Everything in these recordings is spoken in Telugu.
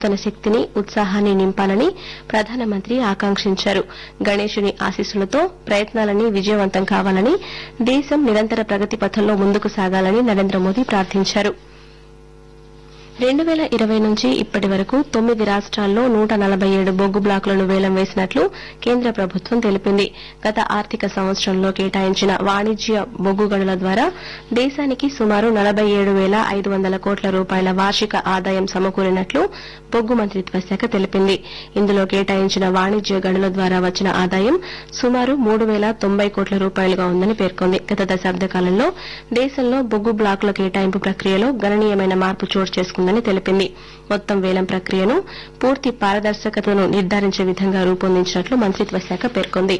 తన శక్తిని ఉత్సాహాన్ని నింపాలని ప్రధానమంత్రి ఆకాంక్షించారు. గణేశుని ఆశీస్సులతో ప్రయత్నాలన్నీ విజయవంతం కావాలని, దేశం నిరంతర ప్రగతి పథంలో ముందుకు సాగాలని నరేంద్ర మోదీ ప్రార్థించారు. 2020 నుంచి ఇప్పటి వరకు 9 రాష్ట్రాల్లో 147 బొగ్గు బ్లాకులను వేలం వేసినట్లు కేంద్ర ప్రభుత్వం తెలిపింది. గత ఆర్థిక సంవత్సరంలో కేటాయించిన వాణిజ్య బొగ్గు గనుల ద్వారా దేశానికి సుమారు 47,500 కోట్ల రూపాయల వార్షిక ఆదాయం సమకూరినట్లు బొగ్గు మంత్రిత్వ శాఖ తెలిపింది. ఇందులో కేటాయించిన వాణిజ్య గనుల ద్వారా వచ్చిన ఆదాయం సుమారు 3,090 కోట్ల రూపాయలుగా ఉందని పేర్కొంది. గత దశాబ్ద కాలంలో దేశంలో బొగ్గు బ్లాకుల కేటాయింపు ప్రక్రియలో గణనీయమైన మార్పు చోటు చేసుకుందని తెలిపింది. మొత్తం వేలం ప్రక్రియను పూర్తి పారదర్శకతను నిర్ధారించే విధంగా రూపొందించినట్లు మంత్రిత్వ శాఖ పేర్కొంది.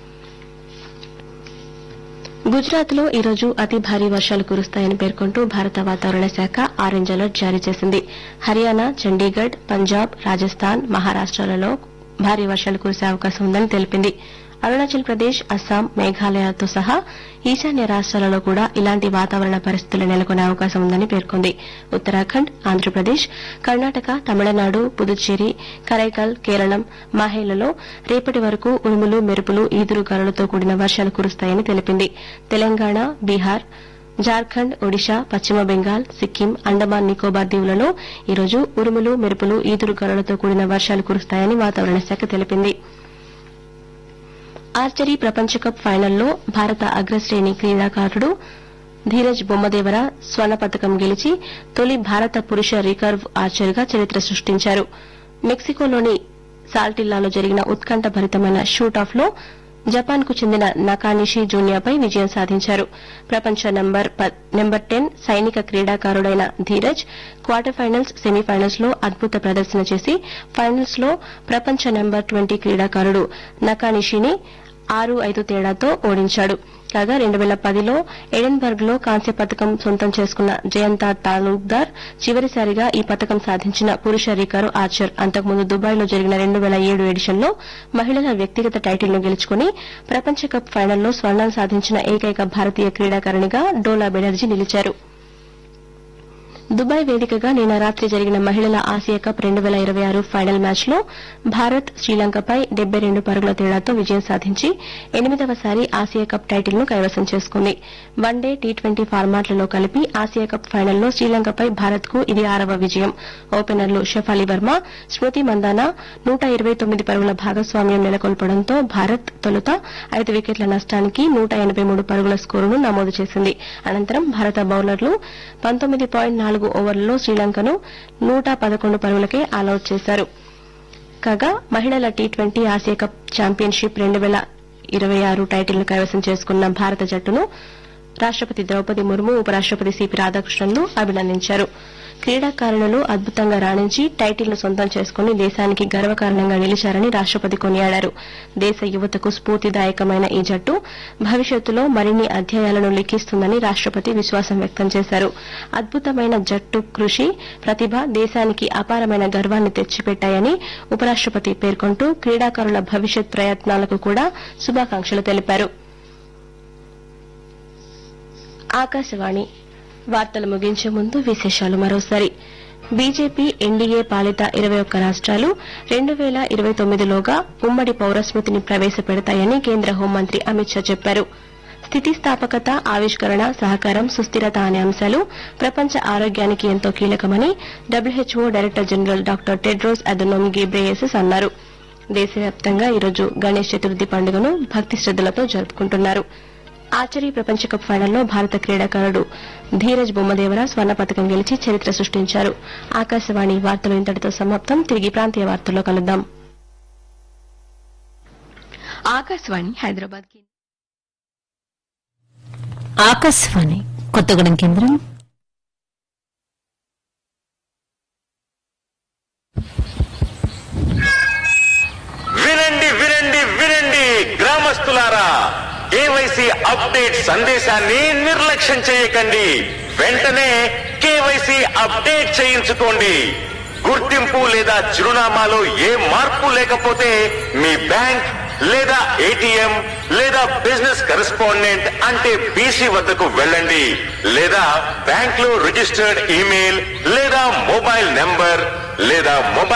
గుజరాత్ లో ఈరోజు అతి భారీ వర్షాలు కురుస్తాయని పేర్కొంటూ భారత వాతావరణ శాఖ ఆరెంజ్ అలర్ట్ జారీ చేసింది. హర్యానా, చండీగఢ్, పంజాబ్, రాజస్థాన్, మహారాష్టలలో భారీ వర్షాలు కురిసే అవకాశం ఉందని తెలిపింది. అరుణాచల్ ప్రదేశ్, అస్సాం, మేఘాలయతో సహా ఈశాన్య రాష్ట్రాలలో కూడా ఇలాంటి వాతావరణ పరిస్థితులు నెలకొనే అవకాశం ఉందని పేర్కొంది. ఉత్తరాఖండ్, ఆంధ్రప్రదేశ్, కర్ణాటక, తమిళనాడు, పుదుచ్చేరి, కరైకల్, కేరళం, మాహేలలో రేపటి వరకు ఉరుములు, మెరుపులు, ఈదురుగాలులతో కూడిన వర్షాలు కురుస్తాయని తెలిపింది. తెలంగాణ, బీహార్, జార్ఖండ్, ఒడిశా, పశ్చిమ బెంగాల్, సిక్కిం, అండమాన్ నికోబార్ దీవులలో ఈరోజు ఉరుములు, మెరుపులు, ఈదురుగాలులతో కూడిన వర్షాలు కురుస్తాయని వాతావరణ శాఖ తెలిపింది. ఆర్చరీ ప్రపంచ కప్ ఫైనల్లో భారత అగ్రశ్రేణి క్రీడాకారుడు ధీరజ్ బొమ్మదేవర స్వర్ణ పతకం గెలిచి తొలి భారత పురుష రికర్వ్ ఆర్చర్గా చరిత్ర సృష్టించారు. మెక్సికోలోని సాల్టిల్లాలో జరిగిన ఉత్కంఠభరితమైన షూటాఫ్ లో జపాన్ కు చెందిన నకానిషి జూనియాపై విజయం సాధించారు. ప్రపంచ నెంబర్ 10 సైనిక క్రీడాకారుడైన ధీరజ్ క్వార్టర్ ఫైనల్స్, సెమీఫైనల్స్ లో అద్భుత ప్రదర్శన చేసి ఫైనల్స్ లో ప్రపంచ నెంబర్ 20 క్రీడాకారుడు నకానిషిని 6-5 తేడాతో ఓడించాడు. కాగా 2010లో ఎడెన్బర్గ్ లో కాంస్య పతకం సొంతం చేసుకున్న జయంత తాలూక్దార్ చివరిసారిగా ఈ పతకం సాధించిన పురుష రికర్వ్ ఆర్చర్. అంతకుముందు దుబాయ్లో జరిగిన 2007 ఎడిషన్లో మహిళల వ్యక్తిగత టైటిల్ను గెలుచుకుని ప్రపంచ కప్ ఫైనల్లో స్వర్ణం సాధించిన ఏకైక భారతీయ క్రీడాకారిణిగా డోలా బెనర్జీ నిలిచారు. దుబాయ్ వేదికగా నిన్న రాత్రి జరిగిన మహిళల ఆసియా కప్ 2026 ఫైనల్ మ్యాచ్లో భారత్ శ్రీలంకపై 72 పరుగుల తేడాతో విజయం సాధించి 8వసారి ఆసియా కప్ టైటిల్ను కైవసం చేసుకుంది. వన్డే, టీ20 ఫార్మాట్లలో కలిపి ఆసియా కప్ ఫైనల్లో శ్రీలంకపై భారత్కు ఇది 6వ విజయం. ఓపెనర్లు షెఫాలి వర్మ, స్మృతి మందాన 129 పరుగుల భాగస్వామ్యం నెలకొల్పడంతో భారత్ తొలుత 5 వికెట్ల నష్టానికి 183 పరుగుల స్కోరును నమోదు చేసింది. అనంతరం భారత బౌలర్లు 19.4 ఓవర్లలో శ్రీలంకను 111 పరుగులకే ఆలౌట్ చేశారు. కాగా మహిళల టీ20 ఆసియా కప్ ఛాంపియన్షిప్ 2026 టైటిల్ను కైవసం చేసుకున్న భారత జట్టును రాష్టపతి ద్రౌపది ముర్ము, ఉపరాష్టపతి సిపి రాధాకృష్ణన్లు అభినందించారు. క్రీడాకారుణులు అద్భుతంగా రాణించి టైటిల్ను సొంతం చేసుకుని దేశానికి గర్వకారణంగా నిలిచారని రాష్టపతి కొనియాడారు. దేశ యువతకు స్ఫూర్తిదాయకమైన ఈ జట్టు భవిష్యత్తులో మరిన్ని అధ్యాయాలను లిఖిస్తుందని రాష్టపతి విశ్వాసం వ్యక్తం చేశారు. అద్భుతమైన జట్టు కృషి, ప్రతిభ దేశానికి అపారమైన గర్వాన్ని తెచ్చిపెట్టాయని ఉపరాష్టపతి పేర్కొంటూ క్రీడాకారుల భవిష్యత్ ప్రయత్నాలకు కూడా శుభాకాంక్షలు తెలిపారు. ఆకాశవాణి వార్తలు ముగించే ముందు విశేషాలు మరోసారి. బీజేపీ ఎన్డీఏ పాలిత 21 రాష్ట్రాలు 2029లోగా ఉమ్మడి పౌరస్మృతిని ప్రవేశపెడతాయని కేంద్ర హోంమంత్రి అమిత్ షా చెప్పారు. స్థితిస్థాపకత, ఆవిష్కరణ, సహకారం, సుస్థిరత అనే అంశాలు ప్రపంచ ఆరోగ్యానికి ఎంతో కీలకమని WHO director general doctor Tedros Adhanom ఘెబ్రెయెసస్ అన్నారు. దేశవ్యాప్తంగా ఈరోజు గణేష్ చతుర్థి పండుగను భక్తి శ్రద్దలతో జరుపుకుంటున్నారు. ఆర్చరీ ప్రపంచ కప్ ఫైనల్లో భారత క్రీడాకారుడు ధీరజ్ బొమ్మదేవర స్వర్ణ పతకం గెలిచి చరిత్ర సృష్టించారు. ఆకాశవాణి వార్తలు ఇంతటితో సమాప్తం. తిరిగి ప్రాంతీయ వార్తల్లో కలుద్దాం. ఆకాశవాణి హైదరాబాద్ ఆకాశవాణి కొత్తగూడెం కేంద్రం. వినండి వినండి వినండి గ్రామస్తులారా, కేవైసీ అప్డేట్ సందేశాన్ని నిర్లక్ష్యం చేయకండి. వెంటనే కేవైసీ అప్డేట్ చేయించుకోండి. గుర్తింపు లేదా చిరునామాలో ఏ మార్పు లేకపోతే మీ బ్యాంక్ లేదా ఏటీఎం లేదా బిజినెస్ కరెస్పాండెంట్ అంటే బీసీ వద్దకు వెళ్ళండి. లేదా బ్యాంక్ లో రిజిస్టర్డ్ ఈమెయిల్ లేదా మొబైల్ నెంబర్ లేదా మొబైల్